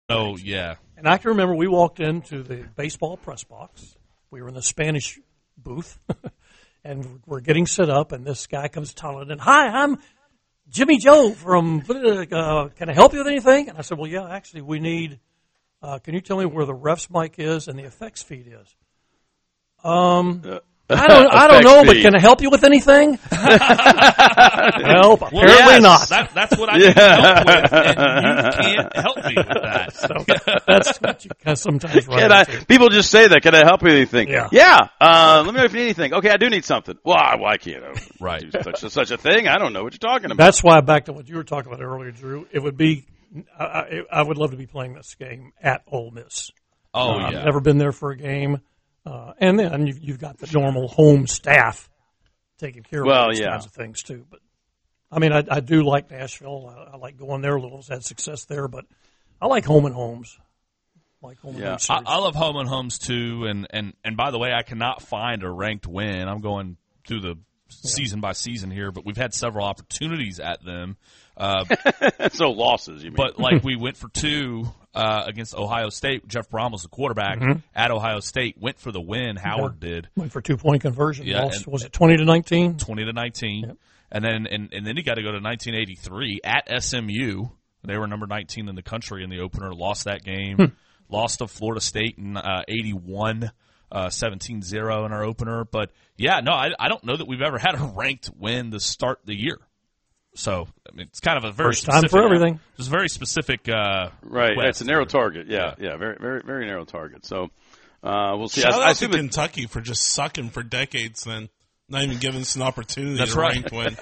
Oh, yeah. And I can remember we walked into the baseball press box. We were in the Spanish booth, and we're getting set up, and this guy comes toddling in. Hi, I'm Jimmy Joe from, can I help you with anything? And I said, well, yeah, actually, we need, can you tell me where the ref's mic is and the effects feed is? I don't know, but can I help you with anything? Well, apparently not. That's what I need help with, and you can't help me with that. So that's what you can sometimes run into. People just say that. Can I help you with anything? Yeah. Let me know if you need anything. Okay, I do need something. Well, why can't I do such a thing? I don't know what you're talking about. That's why, back to what you were talking about earlier, Drew, it would be, I would love to be playing this game at Ole Miss. Oh, yeah. I've never been there for a game. And then you've got the normal home staff taking care of those kinds of things too. But I mean, I do like Nashville. I like going there. Louisville's had success there, but I like home and homes. I love home and homes too. And by the way, I cannot find a ranked win. I'm going through the season by season here, but we've had several opportunities at them. So losses, you mean? But like we went for two against Ohio State. Jeff Brom was the quarterback at Ohio State. Went for the win. Howard did. Went for 2-point conversion. Yeah, was it 20-19? 20-19. Yep. And then he got to go to 1983 at SMU. They were number 19 in the country in the opener. Lost that game. Lost to Florida State in 81. 17-0 in our opener. But, yeah, no, I don't know that we've ever had a ranked win to start the year. So, I mean, it's kind of a very first time for everything. It's a very specific right, it's a narrow target. Yeah, very, very, very narrow target. So, we'll see. Shout out to Kentucky for just sucking for decades then. Not even giving us an opportunity to rank win.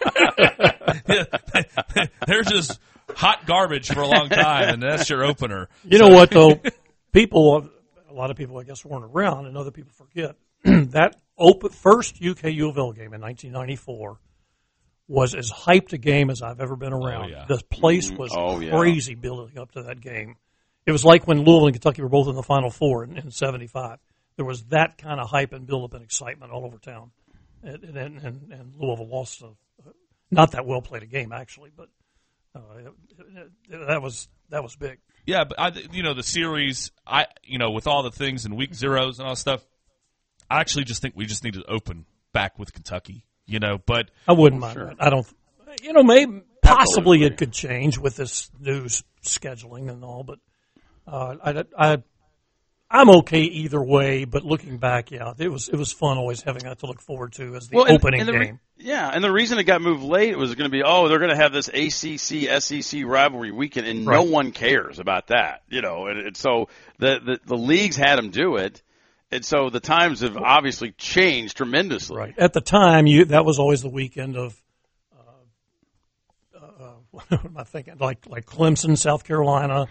They're just hot garbage for a long time, and that's your opener. You know what, though? A lot of people, I guess, weren't around, and other people forget. That first UK U of L game in 1994 was as hyped a game as I've ever been around. Oh, yeah. The place was crazy building up to that game. It was like when Louisville and Kentucky were both in the Final Four in 75. There was that kind of hype and build-up and excitement all over town. And Louisville lost not that well-played a game, actually, but that was big. Yeah, but the series, with all the things in week zeros and all that stuff, I actually just think we just need to open back with Kentucky. But I wouldn't mind that. I don't. Maybe possibly it could change with this new scheduling and all, but I'm okay either way. But looking back, it was fun always having that to look forward to as the opening game. And the reason it got moved late was going to be, they're going to have this ACC SEC rivalry weekend, and no one cares about that, And so the leagues had them do it. And so the times have obviously changed tremendously. Right. At the time, that was always the weekend of, what am I thinking? Like Clemson, South Carolina,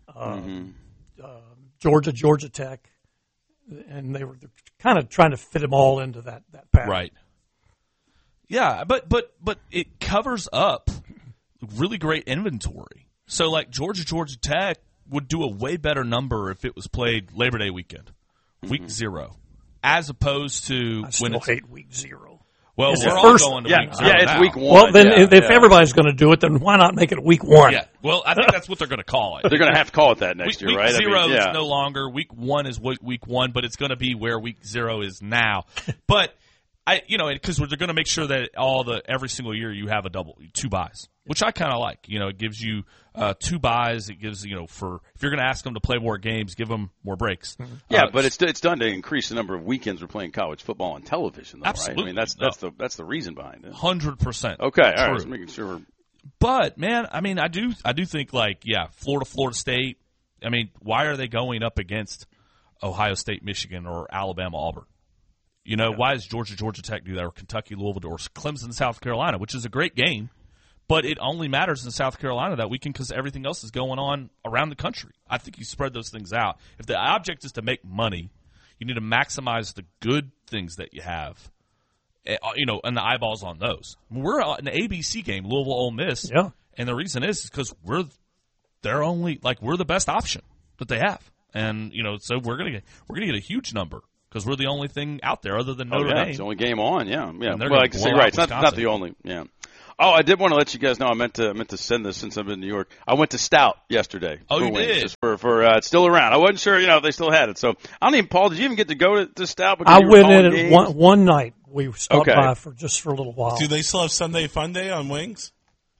Georgia Tech, and they were kind of trying to fit them all into that pattern. Right. Yeah, but it covers up really great inventory. So like Georgia Tech would do a way better number if it was played Labor Day weekend. Week 0, as opposed to I still hate week 0. Well, we're all going to week 0 it's now. week 1. Well, then if everybody's going to do it, then why not make it week 1? Yeah, well, I think that's what they're going to call it. They're going to have to call it that next year, right? Week 0 is no longer. Week 1 is week 1, but it's going to be where week 0 is now. But because they're going to make sure that every single year you have 2 buys, which I kind of like. It gives you 2 buys. It gives if you're going to ask them to play more games, give them more breaks. Yeah, but it's done to increase the number of weekends we're playing college football on television, though, absolutely. Right? I mean, that's the reason behind it. 100%. Okay, all right. Just making sure. But man, I mean, I do think Florida State. I mean, why are they going up against Ohio State, Michigan, or Alabama, Auburn? Why does Georgia Tech do that, or Kentucky, Louisville, or Clemson, South Carolina, which is a great game, but it only matters in South Carolina that weekend because everything else is going on around the country. I think you spread those things out. If the object is to make money, you need to maximize the good things that you have, and the eyeballs on those. We're an ABC game, Louisville, Ole Miss, and the reason is because we're the best option that they have, and so we're gonna get a huge number. Because we're the only thing out there other than Notre Dame. It's the only game on, yeah. Well, like I say, right, it's not the only, yeah. Oh, I did want to let you guys know. I meant to send this since I'm in New York. I went to Stout yesterday. Oh, you did? Just for it's still around. I wasn't sure, if they still had it. So I don't even, Paul, did you even get to go to Stout? I went in at one night. We stopped by for a little while. Do they still have Sunday Fun Day on wings?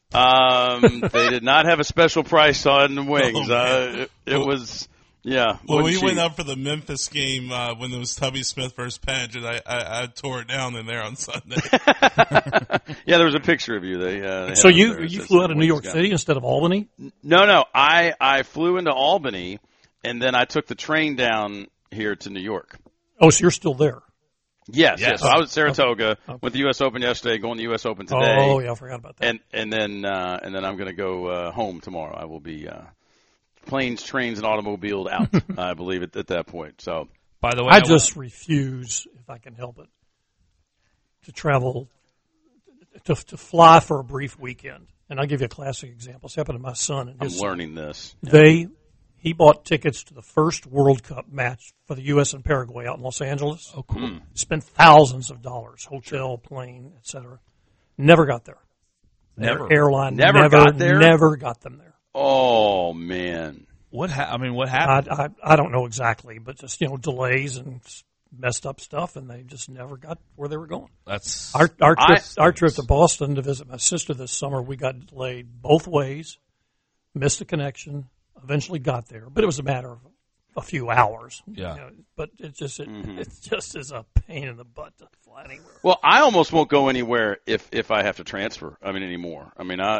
They did not have a special price on the wings. It was. Yeah. Well, we went up for the Memphis game when it was Tubby Smith versus Page, and I tore it down in there on Sunday. Yeah, there was a picture of you. They so you flew out of New York City instead of Albany? No. I flew into Albany, and then I took the train down here to New York. Oh, so you're still there? Yes. So I was at Saratoga, went to the U.S. Open yesterday, going to the U.S. Open today. Oh, yeah, I forgot about that. And then I'm going to go home tomorrow. I will be planes, trains, and automobiled out, I believe, at that point. So, by the way, I just refuse, if I can help it, to travel, to fly for a brief weekend. And I'll give you a classic example. It's happened to my son. And I'm learning this. He bought tickets to the first World Cup match for the U.S. and Paraguay out in Los Angeles. Oh, cool. Spent thousands of dollars, hotel, plane, etc. Never got there. Never. Their airline never got there? Never got them there. Oh, man. What happened? I don't know exactly, but just, delays and messed up stuff, and they just never got where they were going. That's our trip to Boston to visit my sister this summer. We got delayed both ways, missed a connection, eventually got there, but it was a matter of a few hours. Yeah. But it just is a pain in the butt to fly anywhere. Well, I almost won't go anywhere if I have to transfer. Anymore.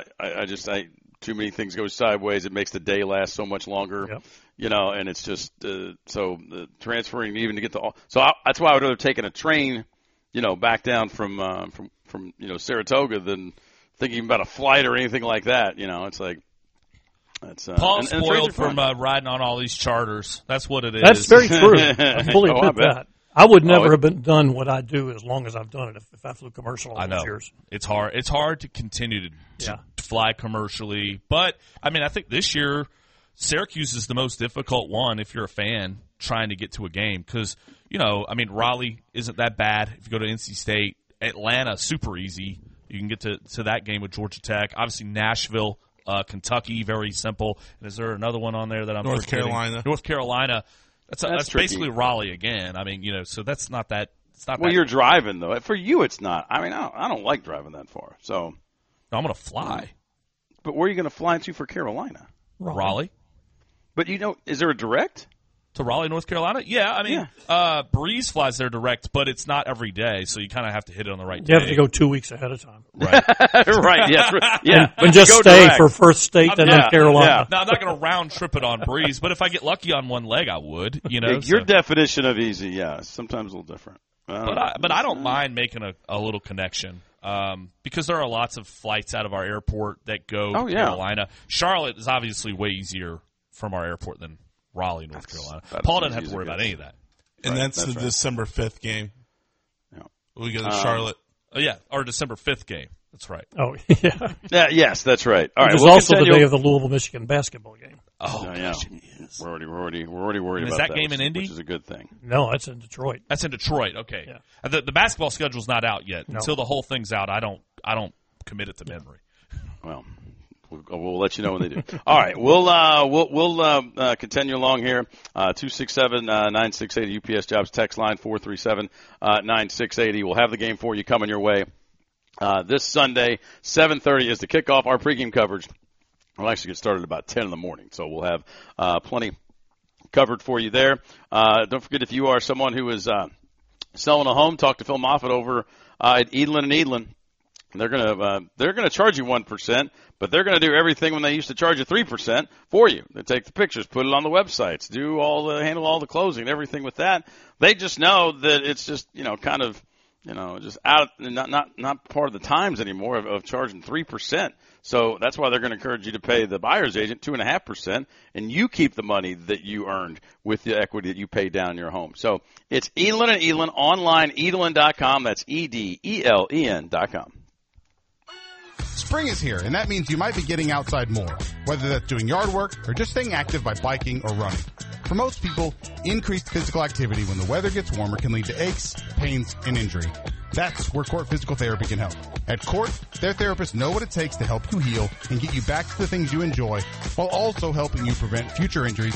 Too many things go sideways. It makes the day last so much longer, and it's just transferring even to get to all. So that's why I would rather taking a train, back down from Saratoga than thinking about a flight or anything like that. It's like that's Paul's spoiled from riding on all these charters. That's what it is. That's very true. I fully admit that. I would never have done what I do as long as I've done it if I flew commercial all those years. It's hard. It's hard to continue to fly commercially. But, I think this year Syracuse is the most difficult one if you're a fan trying to get to a game. Because, Raleigh isn't that bad if you go to NC State. Atlanta, super easy. You can get to that game with Georgia Tech. Obviously, Nashville, Kentucky, very simple. And is there another one on there that I'm North Carolina. North Carolina. That's basically Raleigh again. So that's not that. It's not. Well, you're driving though. For you, it's not. I don't like driving that far. So I'm going to fly. But where are you going to fly into for Carolina? Raleigh. But is there a direct to Raleigh, North Carolina? Yeah, Breeze flies there direct, but it's not every day, so you kind of have to hit it on the right day. You have to go 2 weeks ahead of time. Right. Right. Yes. Yeah. And just stay direct for first state and then Carolina. Yeah. Now, I'm not going to round trip it on Breeze, but if I get lucky on one leg, I would. Your definition of easy, sometimes a little different. But I don't mind making a little connection. Because there are lots of flights out of our airport that go to Carolina. Charlotte is obviously way easier from our airport than Raleigh, North Carolina. Paul doesn't have to worry about any of that. And that's the December 5th game. Yeah. We go to Charlotte. Our December 5th game. That's right. Oh, yeah. Yes, that's right. All right. There's also the day of the Louisville, Michigan basketball game. Oh, gosh, it is. We're already worried about that game in Indy? Which is a good thing. No, that's in Detroit. That's in Detroit. Okay. Yeah. The basketball schedule's not out yet. No. Until the whole thing's out, I don't commit it to memory. Well, we'll let you know when they do. All right, we'll continue along here. 267-9680 UPS Jobs text line 437-9680. We'll have the game for you coming your way this Sunday. 7:30 is the kickoff. Our pregame coverage will actually get started about 10 in the morning, so we'll have plenty covered for you there. Don't forget, if you are someone who is selling a home, talk to Phil Moffitt over at Edlin and Edlin. They're gonna charge you 1%, but they're gonna do everything when they used to charge you 3% for you. They take the pictures, put it on the websites, handle all the closing, everything with that. They just know that it's just just out, not part of the times anymore of charging 3%. So that's why they're going to encourage you to pay the buyer's agent 2.5%, and you keep the money that you earned with the equity that you pay down in your home. So it's Edlin and Edlin online, edlin.com. That's EDELEN.com. Spring is here, and that means you might be getting outside more, whether that's doing yard work or just staying active by biking or running. For most people, increased physical activity when the weather gets warmer can lead to aches, pains, and injury. That's where Court Physical Therapy can help. At Court, their therapists know what it takes to help you heal and get you back to the things you enjoy, while also helping you prevent future injuries